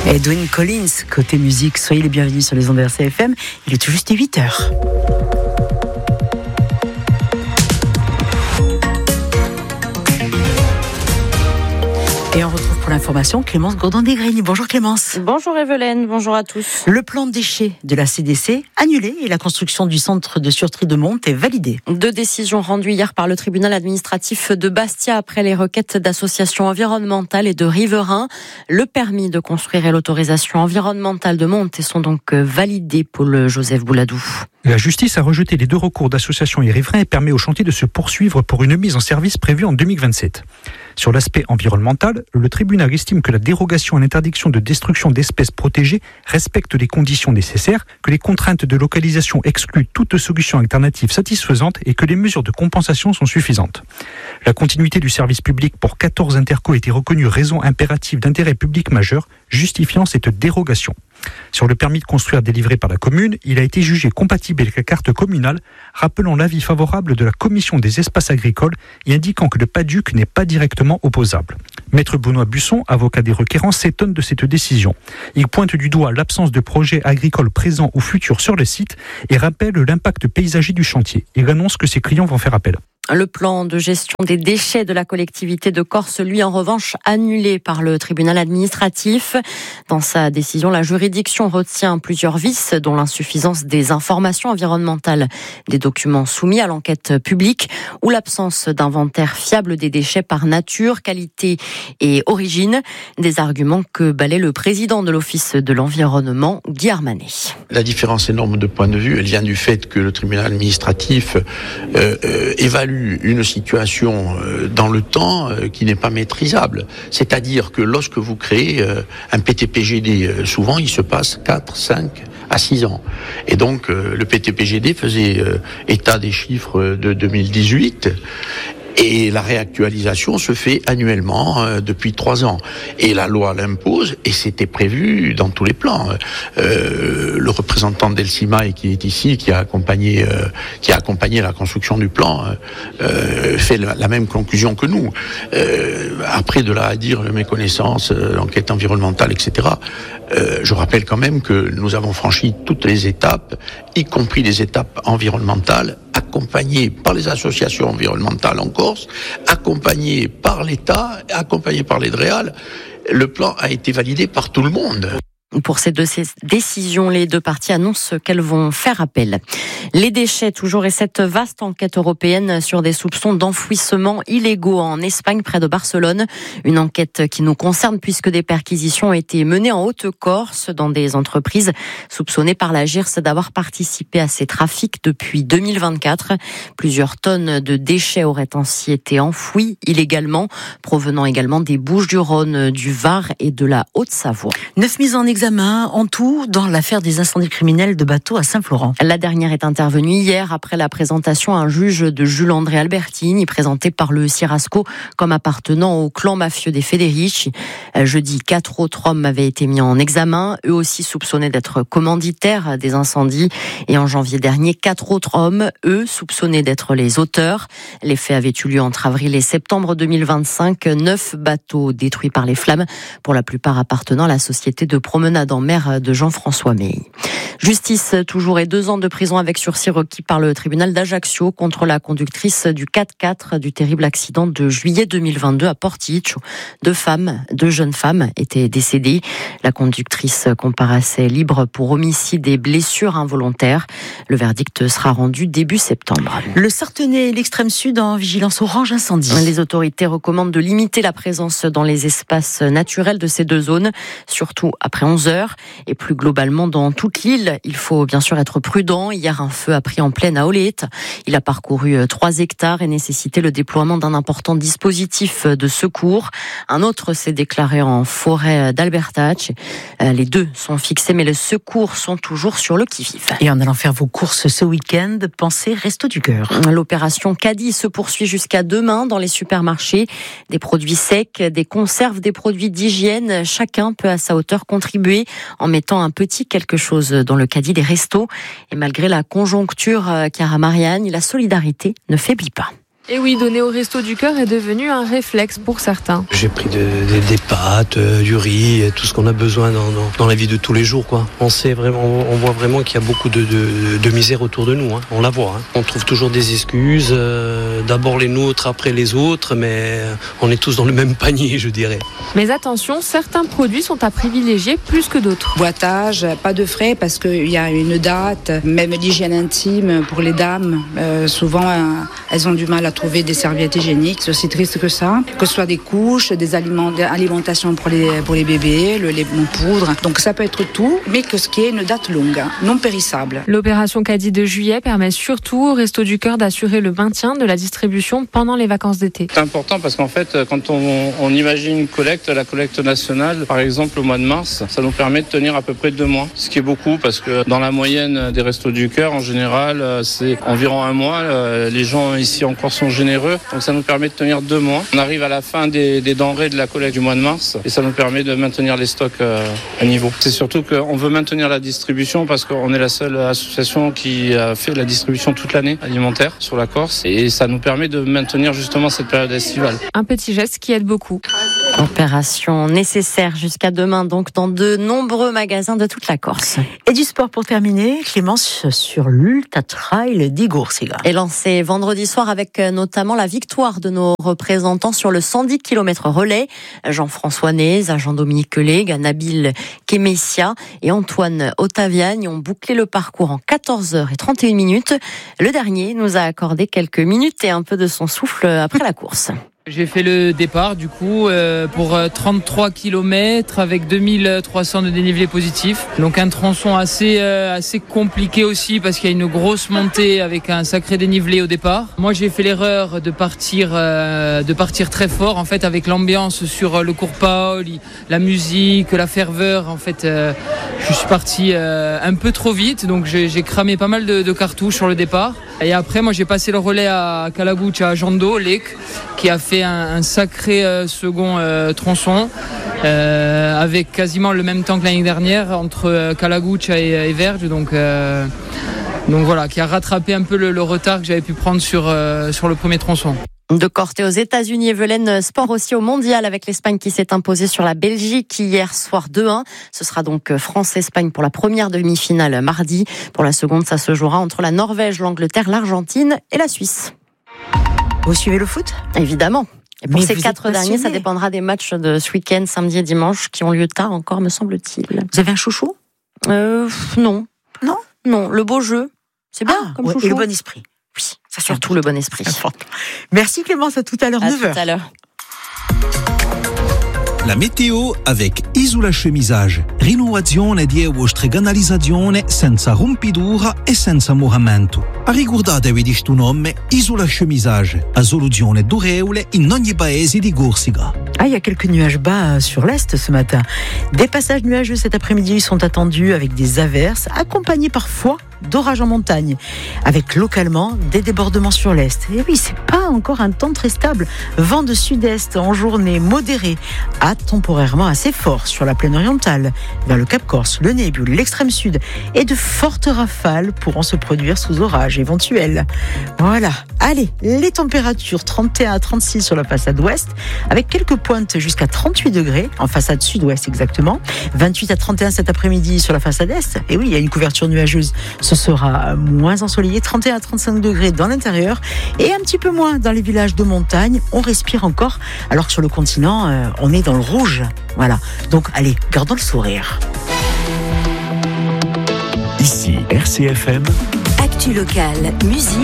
Edwyn Collins, côté musique, soyez les bienvenus sur les ondes RCFM, il est tout juste 8h. Et on retrouve pour l'information Clémence Gourdon-Desgrigny. Bonjour Clémence. Bonjour Evelyne, bonjour à tous. Le plan de déchets de la CDC annulé et la construction du centre de sûreté de Monte est validée. 2 décisions rendues hier par le tribunal administratif de Bastia après les requêtes d'associations environnementales et de riverains. Le permis de construire et l'autorisation environnementale de Monte sont donc validés pour le Joseph Bouladou. La justice a rejeté les 2 recours d'associations et riverains et permet au chantier de se poursuivre pour une mise en service prévue en 2027. Sur l'aspect environnemental, le tribunal estime que la dérogation à l'interdiction de destruction d'espèces protégées respecte les conditions nécessaires, que les contraintes de localisation excluent toute solution alternative satisfaisante et que les mesures de compensation sont suffisantes. La continuité du service public pour 14 interco a été reconnue raison impérative d'intérêt public majeur, justifiant cette dérogation. Sur le permis de construire délivré par la commune, il a été jugé compatible avec la carte communale, rappelant l'avis favorable de la commission des espaces agricoles et indiquant que le PADUC n'est pas directement opposable. Maître Benoît Busson, avocat des requérants, s'étonne de cette décision. Il pointe du doigt l'absence de projets agricoles présents ou futurs sur le site et rappelle l'impact paysager du chantier. Il annonce que ses clients vont faire appel. Le plan de gestion des déchets de la collectivité de Corse, lui, en revanche, annulé par le tribunal administratif. Dans sa décision, la juridiction retient plusieurs vices, dont l'insuffisance des informations environnementales des documents soumis à l'enquête publique ou l'absence d'inventaire fiable des déchets par nature, qualité et origine. Des arguments que balaie le président de l'Office de l'environnement, Guy Armanet. La différence énorme de point de vue, elle vient du fait que le tribunal administratif évalue une situation dans le temps qui n'est pas maîtrisable. C'est-à-dire que lorsque vous créez un PTPGD, souvent il se passe 4, 5 à 6 ans. Et donc le PTPGD faisait état des chiffres de 2018. Et la réactualisation se fait annuellement depuis 3 ans. Et la loi l'impose, et c'était prévu dans tous les plans. Le représentant d'Elsimaï qui est ici, qui a accompagné la construction du plan, fait la même conclusion que nous. Après, de là à dire méconnaissance, l'enquête environnementale, etc., je rappelle quand même que nous avons franchi toutes les étapes, y compris les étapes environnementales, accompagnées par les associations environnementales en Corse, accompagnées par l'État, accompagnées par les DREAL. Le plan a été validé par tout le monde. Pour ces 2 décisions, les 2 parties annoncent qu'elles vont faire appel. Les déchets, toujours, et cette vaste enquête européenne sur des soupçons d'enfouissement illégaux en Espagne, près de Barcelone. Une enquête qui nous concerne puisque des perquisitions ont été menées en Haute-Corse dans des entreprises soupçonnées par la GIRS d'avoir participé à ces trafics depuis 2024. Plusieurs tonnes de déchets auraient ainsi été enfouis illégalement, provenant également des Bouches-du-Rhône, du Var et de la Haute-Savoie. 9 mises en examen en tout dans l'affaire des incendies criminels de bateaux à Saint-Florent. La dernière est intervenue hier après la présentation à un juge de Jules-André Albertini, présenté par le Cirasco comme appartenant au clan mafieux des Federici. Jeudi, 4 autres hommes avaient été mis en examen, eux aussi soupçonnés d'être commanditaires des incendies. Et en janvier dernier, 4 autres hommes, eux, soupçonnés d'être les auteurs. Les faits avaient eu lieu entre avril et septembre 2025. 9 bateaux détruits par les flammes, pour la plupart appartenant à la société de promenade en mer de Jean-François Meilly. Justice toujours, et 2 ans de prison avec sursis requis par le tribunal d'Ajaccio contre la conductrice du 4x4 du terrible accident de juillet 2022 à Porticcio. 2 jeunes femmes étaient décédées. La conductrice comparaissait libre pour homicide et blessures involontaires. Le verdict sera rendu début septembre. Le Sartenay et l'extrême sud en vigilance orange incendie. Les autorités recommandent de limiter la présence dans les espaces naturels de ces 2 zones, surtout après 11 heures. Et plus globalement dans toute l'île, il faut bien sûr être prudent. Hier, un feu a pris en plaine à Olette. Il a parcouru 3 hectares et nécessité le déploiement d'un important dispositif de secours. Un autre s'est déclaré en forêt d'Albertach. Les 2 sont fixés, mais les secours sont toujours sur le qui-vive. Et en allant faire vos courses ce week-end, pensez Resto du Cœur. L'opération Caddy se poursuit jusqu'à demain dans les supermarchés. Des produits secs, des conserves, des produits d'hygiène. Chacun peut à sa hauteur contribuer en mettant un petit quelque chose dans le caddie des restos. Et malgré la conjoncture, Chiara Mariani, la solidarité ne faiblit pas. Et oui, donner au Resto du Cœur est devenu un réflexe pour certains. J'ai pris des pâtes, du riz, tout ce qu'on a besoin dans la vie de tous les jours, quoi. On voit vraiment qu'il y a beaucoup de misère autour de nous, hein. On la voit, hein. On trouve toujours des excuses, d'abord les nôtres, après les autres, mais on est tous dans le même panier, je dirais. Mais attention, certains produits sont à privilégier plus que d'autres. Boitage, pas de frais parce qu'il y a une date, même l'hygiène intime pour les dames, souvent elles ont du mal à trouver des serviettes hygiéniques, c'est aussi triste que ça. Que ce soit des couches, des alimentations pour les bébés, le lait en poudre, donc ça peut être tout, mais que ce qui est une date longue, non périssable. L'opération Caddie de juillet permet surtout au Resto du Cœur d'assurer le maintien de la distribution pendant les vacances d'été. C'est important parce qu'en fait, quand on imagine une collecte, la collecte nationale, par exemple au mois de mars, ça nous permet de tenir à peu près 2 mois, ce qui est beaucoup parce que dans la moyenne des Restos du Cœur, en général, c'est environ 1 mois. Les gens ici encore sont généreux, donc ça nous permet de tenir 2 mois. On arrive à la fin des denrées de la collecte du mois de mars et ça nous permet de maintenir les stocks à niveau. C'est surtout qu'on veut maintenir la distribution parce qu'on est la seule association qui a fait la distribution toute l'année alimentaire sur la Corse et ça nous permet de maintenir justement cette période estivale. Un petit geste qui aide beaucoup. Opération nécessaire jusqu'à demain, donc dans de nombreux magasins de toute la Corse. Et du sport pour terminer, Clémence, sur l'Ultra Trail d'Igorsiga. Et lancé vendredi soir avec notamment la victoire de nos représentants sur le 110 km relais. Jean-François Nez, Jean-Dominique Queleg, Nabil Kemessia et Antoine Ottaviagne ont bouclé le parcours en 14h31. Le dernier nous a accordé quelques minutes et un peu de son souffle après la course. J'ai fait le départ du coup pour 33 km avec 2300 de dénivelé positif. Donc un tronçon assez compliqué aussi parce qu'il y a une grosse montée avec un sacré dénivelé au départ. Moi j'ai fait l'erreur de partir très fort en fait avec l'ambiance sur le cours Paoli, la musique, la ferveur. En fait je suis parti un peu trop vite donc j'ai cramé pas mal de cartouches sur le départ. Et après moi j'ai passé le relais à Calagouche, à Jando, Lec, qui a fait un sacré second tronçon avec quasiment le même temps que l'année dernière entre Calagouche et Verge donc voilà, qui a rattrapé un peu le retard que j'avais pu prendre sur le premier tronçon. De Corté aux États-Unis, Evelyne Sport aussi au mondial avec l'Espagne qui s'est imposée sur la Belgique hier soir 2-1. Ce sera donc France-Espagne pour la première demi-finale mardi. Pour la seconde, ça se jouera entre la Norvège, l'Angleterre, l'Argentine et la Suisse. Vous suivez le foot ? Évidemment. Et pour Mais ces vous 4 êtes derniers, passionné. ça dépendra des matchs de ce week-end, samedi et dimanche, qui ont lieu tard encore, me semble-t-il. Vous avez un chouchou ? Non. Non ? Non, le beau jeu. C'est bien comme chouchou. Et le bon esprit. Oui, ça surtout le bon esprit. Merci Clémence, à tout à l'heure, À 9h. tout à l'heure. La météo avec Isola Chemisage. Rinnovazione di canalizzazione senza rompidura e senza moramento. Ricordatevi di sto nome Isola Chemisage. A soluzione durevole in ogni paese di Corsica. Ah, il y a quelques nuages bas sur l'est ce matin. Des passages nuageux cet après-midi sont attendus avec des averses, accompagnés parfois d'orages en montagne, avec localement des débordements sur l'est. Et oui, c'est pas encore un temps très stable. Vent de sud-est en journée modéré à temporairement assez fort sur la plaine orientale, vers le Cap Corse, le Nébule, l'extrême sud, et de fortes rafales pourront se produire sous orage éventuel. Voilà. Allez, les températures 31 à 36 sur la façade ouest, avec quelques pointes jusqu'à 38 degrés, en façade sud-ouest exactement, 28 à 31 cet après-midi sur la façade est, et oui, il y a une couverture nuageuse, ce sera moins ensoleillé, 31 à 35 degrés dans l'intérieur, et un petit peu moins dans les villages de montagne, on respire encore, alors que sur le continent, on est dans le rouge, voilà, donc allez, gardons le sourire. Ici, RCFM. Actu locale, musique.